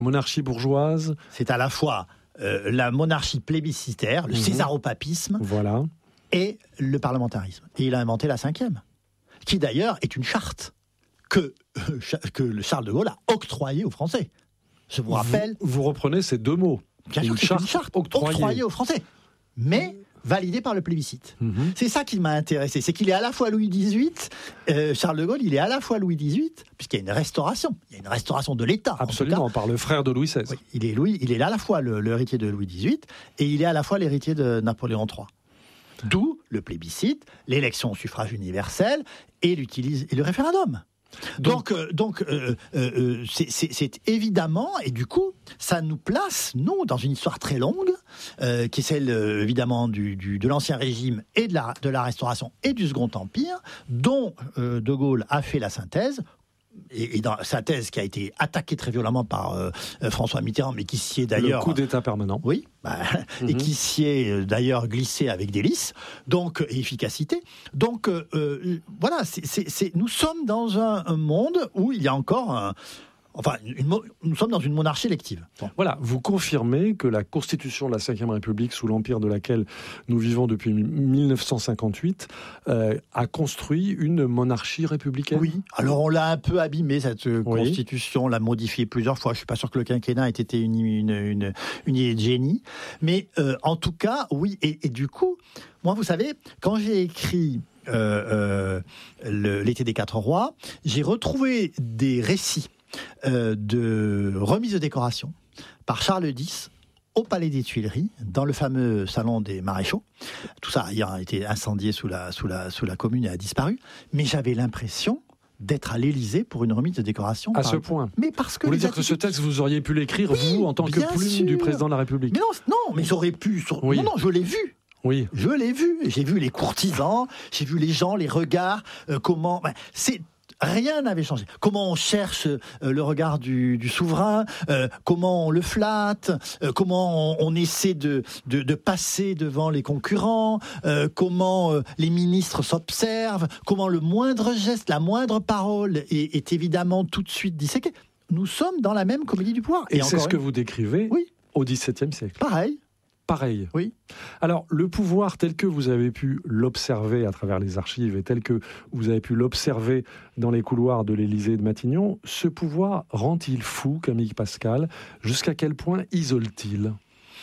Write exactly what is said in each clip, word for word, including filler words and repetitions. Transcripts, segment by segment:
Monarchie bourgeoise. C'est à la fois euh, la monarchie plébiscitaire, le mmh. césaropapisme, voilà. et le parlementarisme. Et il a inventé la cinquième, qui d'ailleurs est une charte que, euh, que Charles de Gaulle a octroyée aux Français. Je vous rappelle... Vous, vous reprenez ces deux mots. Bien sûr, une c'est charte, une charte octroyée. octroyée aux Français, mais validée par le plébiscite. Mmh. C'est ça qui m'a intéressé, c'est qu'il est à la fois Louis dix-huit, euh, Charles de Gaulle, il est à la fois Louis dix-huit, puisqu'il y a une restauration, il y a une restauration de l'État. Absolument, par le frère de Louis seize. Oui, il est Louis, il est à la fois le, l'héritier de Louis dix-huit et il est à la fois l'héritier de Napoléon trois. D'où le plébiscite, l'élection au suffrage universel et, et le référendum. Donc, donc, euh, donc euh, euh, c'est, c'est, c'est évidemment, et du coup, ça nous place, nous, dans une histoire très longue, euh, qui est celle, euh, évidemment, du, du, de l'Ancien Régime et de la, de la Restauration et du Second Empire, dont euh, De Gaulle a fait la synthèse, et, et dans sa thèse qui a été attaquée très violemment par euh, François Mitterrand, mais qui s'y est d'ailleurs... Le coup d'État permanent. Oui, bah, mm-hmm. et qui s'y est d'ailleurs glissé avec délice, donc et efficacité. Donc euh, euh, voilà, c'est, c'est, c'est, nous sommes dans un, un monde où il y a encore un... Enfin, une, nous sommes dans une monarchie élective. Bon. Voilà, vous confirmez que la constitution de la cinquième République, sous l'empire de laquelle nous vivons depuis dix-neuf cent cinquante-huit, euh, a construit une monarchie républicaine. Oui, alors on l'a un peu abîmée, cette oui. constitution, on l'a modifiée plusieurs fois. Je ne suis pas sûr que le quinquennat ait été une, une, une, une idée de génie. Mais euh, en tout cas, oui, et, et du coup, moi, vous savez, quand j'ai écrit euh, euh, le, L'été des quatre rois, j'ai retrouvé des récits Euh, de remise de décoration par Charles X au Palais des Tuileries, dans le fameux salon des maréchaux. Tout ça a été incendié sous la, sous la, sous la Commune et a disparu. Mais j'avais l'impression d'être à l'Élysée pour une remise de décoration. À ce point. Mais parce que vous voulez dire attitudes... que ce texte, vous auriez pu l'écrire, oui, vous, en tant que plume sûr. Du président de la République. Mais non, non mais j'aurais pu... Oui. Non, non, je l'ai vu. Oui. Je l'ai vu. J'ai vu les courtisans, j'ai vu les gens, les regards, euh, comment... Ben, c'est... Rien n'avait changé. Comment on cherche euh, le regard du, du souverain, euh, comment on le flatte, euh, comment on, on essaie de, de, de passer devant les concurrents, euh, comment euh, les ministres s'observent, comment le moindre geste, la moindre parole est, est évidemment tout de suite disséquée. Nous sommes dans la même comédie du pouvoir. Et, Et c'est ce une... que vous décrivez oui. au dix-septième siècle. Pareil. Pareil. Oui. Alors, le pouvoir tel que vous avez pu l'observer à travers les archives et tel que vous avez pu l'observer dans les couloirs de l'Élysée et de Matignon, ce pouvoir rend-il fou, Camille Pascal ? Jusqu'à quel point isole-t-il ?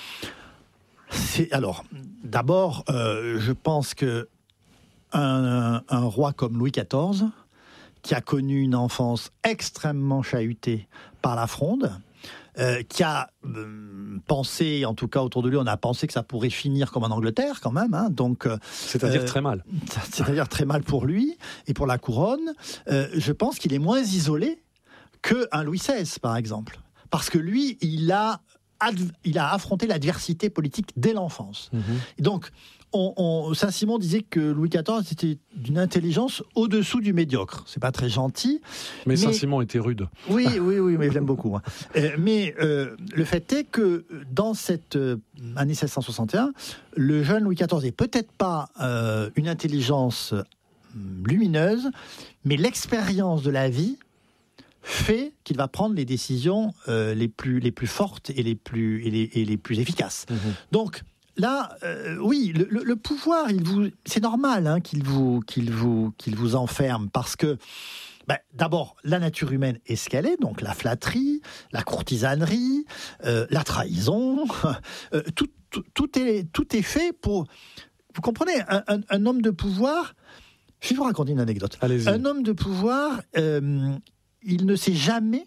C'est, alors, d'abord, euh, je pense que un, un roi comme Louis quatorze, qui a connu une enfance extrêmement chahutée par la Fronde, Euh, qui a euh, pensé, en tout cas autour de lui, on a pensé que ça pourrait finir comme en Angleterre quand même. Hein, donc, euh, c'est-à-dire euh, très mal. C'est-à-dire très mal pour lui et pour la couronne. Euh, je pense qu'il est moins isolé qu'un Louis seize, par exemple. Parce que lui, il a, adv- il a affronté l'adversité politique dès l'enfance. Mm-hmm. Donc, on, on, Saint-Simon disait que Louis quatorze était d'une intelligence au-dessous du médiocre. C'est pas très gentil. Mais, mais... Saint-Simon était rude. Oui, oui, oui, mais je l'aime beaucoup. Moi. Euh, mais euh, le fait est que dans cette euh, année seize cent soixante et un, le jeune Louis quatorze n'est peut-être pas euh, une intelligence euh, lumineuse, mais l'expérience de la vie fait qu'il va prendre les décisions euh, les plus les plus fortes et les plus et les, et les plus efficaces. Mmh. Donc là, euh, oui, le, le, le pouvoir, il vous, c'est normal hein, qu'il vous, qu'il vous, qu'il vous enferme parce que, ben, d'abord, la nature humaine est ce qu'elle est, donc la flatterie, la courtisanerie, euh, la trahison, euh, tout, tout, tout est, tout est fait pour. Vous comprenez, un, un, un homme de pouvoir. Je vais vous raconter une anecdote. Allez-y. Un homme de pouvoir, euh, il ne sait jamais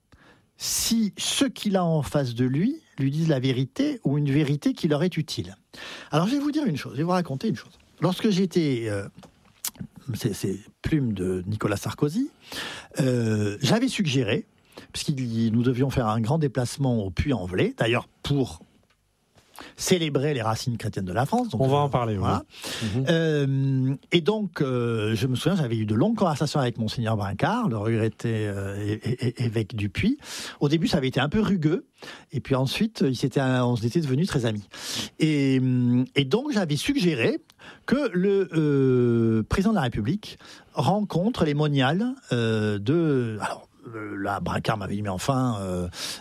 si ceux qu'il a en face de lui lui disent la vérité ou une vérité qui leur est utile. Alors je vais vous dire une chose, je vais vous raconter une chose. Lorsque j'étais, euh, c'est, c'est plume de Nicolas Sarkozy, euh, j'avais suggéré, puisque nous devions faire un grand déplacement au Puy-en-Velay, d'ailleurs pour célébrer les racines chrétiennes de la France. Donc, on va en parler. Voilà. Oui. Mmh. Euh, et donc, euh, je me souviens, j'avais eu de longues conversations avec Monseigneur Brincart, le regretté euh, é- é- évêque du Puy. Au début, ça avait été un peu rugueux, et puis ensuite, il s'était, on était devenus très amis. Et, et donc, j'avais suggéré que le euh, président de la République rencontre les moniales euh, de... Alors, là, Brincart m'avait dit, mais enfin, euh,